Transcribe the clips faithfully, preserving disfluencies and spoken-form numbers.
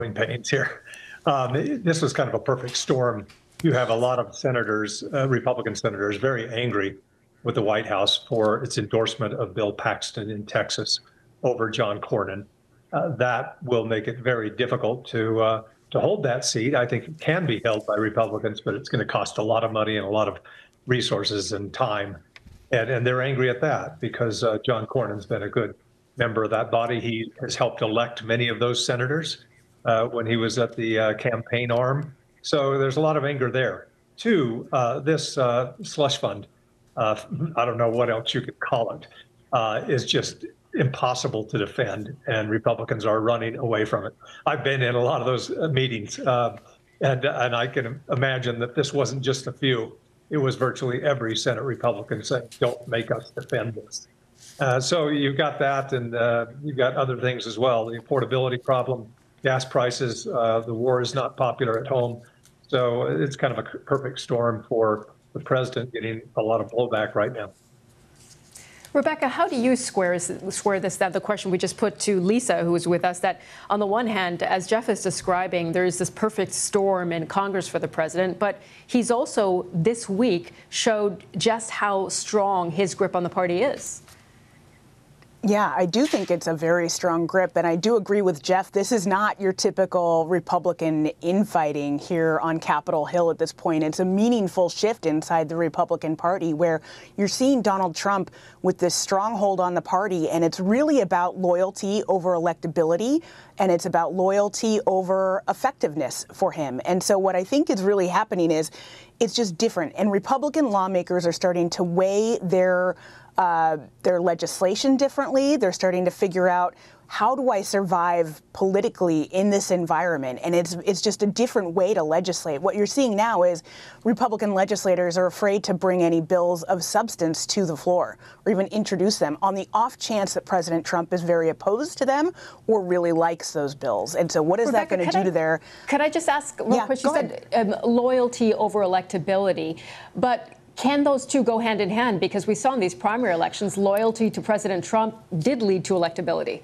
pains here. Um, this was kind of a perfect storm. You have a lot of senators, uh, Republican senators, very angry with the White House for its endorsement of Bill Paxton in Texas over John Cornyn. Uh, that will make it very difficult to uh, to hold that seat. I think it can be held by Republicans, but it's going to cost a lot of money and a lot of resources and time. And, and they're angry at that because uh, John Cornyn's been a good member of that body. He has helped elect many of those senators uh, when he was at the uh, campaign arm. So there's a lot of anger there. Two, uh, this uh, slush fund, uh, I don't know what else you could call it, uh, is just impossible to defend, and Republicans are running away from it. I've been in a lot of those meetings, uh, and, and I can imagine that this wasn't just a few. It was virtually every Senate Republican saying, don't make us defend this. Uh, so you've got that, and uh, you've got other things as well. The affordability problem, gas prices, uh, the war is not popular at home. So it's kind of a perfect storm for the president getting a lot of blowback right now. Rebecca, how do you square, square this, that the question we just put to Lisa, who was with us, that on the one hand, as Jeff is describing, there's this perfect storm in Congress for the president, but he's also this week showed just how strong his grip on the party is. Yeah, I do think it's a very strong grip, and I do agree with Jeff. This is not your typical Republican infighting here on Capitol Hill at this point. It's a meaningful shift inside the Republican Party where you're seeing Donald Trump with this stronghold on the party, and it's really about loyalty over electability, and it's about loyalty over effectiveness for him. And so what I think is really happening is it's just different, and Republican lawmakers are starting to weigh their Uh, their legislation differently. They're starting to figure out, how do I survive politically in this environment? And it's it's just a different way to legislate. What you're seeing now is Republican legislators are afraid to bring any bills of substance to the floor or even introduce them on the off chance that President Trump is very opposed to them or really likes those bills. And so what is Rebecca, that going to do I, to their... Could I just ask real yeah, quick? You said um, loyalty over electability, but can those two go hand in hand? Because we saw in these primary elections, loyalty to President Trump did lead to electability.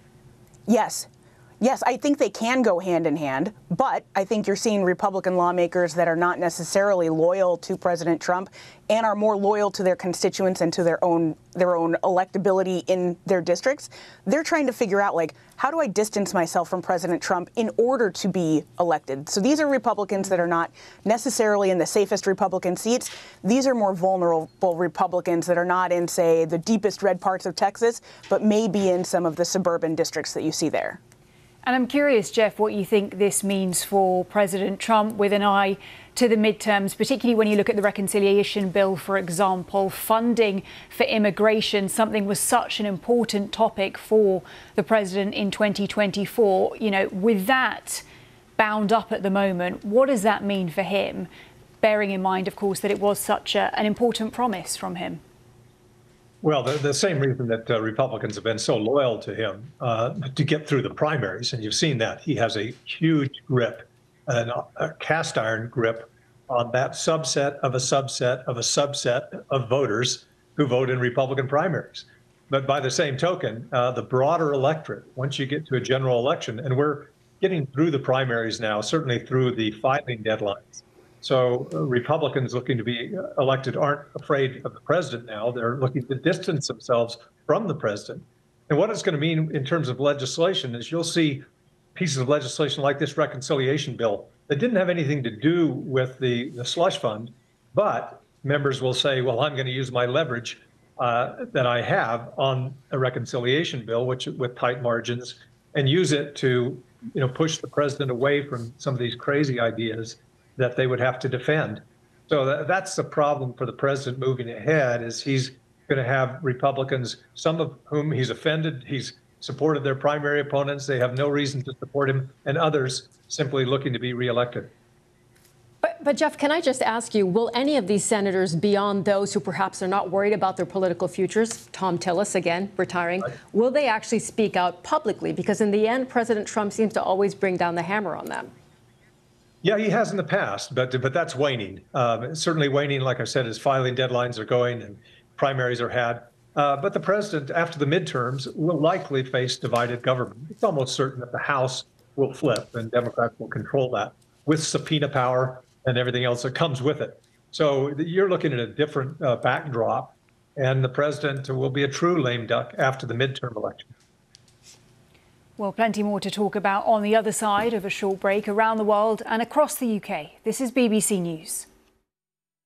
Yes. Yes, I think they can go hand in hand, but I think you're seeing Republican lawmakers that are not necessarily loyal to President Trump and are more loyal to their constituents and to their own their own electability in their districts. They're trying to figure out, like, how do I distance myself from President Trump in order to be elected? So these are Republicans that are not necessarily in the safest Republican seats. These are more vulnerable Republicans that are not in, say, the deepest red parts of Texas, but maybe in some of the suburban districts that you see there. And I'm curious, Jeff, what you think this means for President Trump with an eye to the midterms, particularly when you look at the reconciliation bill, for example, funding for immigration, something was such an important topic for the president in twenty twenty-four. You know, with that bound up at the moment, what does that mean for him, bearing in mind, of course, that it was such a, an important promise from him? Well, the, the same reason that uh, Republicans have been so loyal to him uh, to get through the primaries, and you've seen that. He has a huge grip, an, a cast iron grip on that subset of a subset of a subset of voters who vote in Republican primaries. But by the same token, uh, the broader electorate, once you get to a general election, and we're getting through the primaries now, certainly through the filing deadlines. So uh, Republicans looking to be elected aren't afraid of the president now. They're looking to distance themselves from the president. And what it's going to mean in terms of legislation is you'll see pieces of legislation like this reconciliation bill that didn't have anything to do with the, the slush fund, but members will say, well, I'm going to use my leverage uh, that I have on a reconciliation bill, which with tight margins, and use it to, you know, push the president away from some of these crazy ideas that they would have to defend. So that, that's the problem for the president moving ahead, is he's going to have Republicans, some of whom he's offended, he's supported their primary opponents, they have no reason to support him, and others simply looking to be reelected. But, but Jeff, can I just ask you, will any of these senators, beyond those who perhaps are not worried about their political futures, Thom Tillis again, retiring, right, will they actually speak out publicly? Because in the end, President Trump seems to always bring down the hammer on them. Yeah, he has in the past, but but that's waning. Um, certainly waning, like I said, as filing deadlines are going and primaries are had. Uh, but the president, after the midterms, will likely face divided government. It's almost certain that the House will flip and Democrats will control that with subpoena power and everything else that comes with it. So you're looking at a different uh, backdrop, and the president will be a true lame duck after the midterm election. Well, plenty more to talk about on the other side of a short break around the world and across the U K. This is B B C News.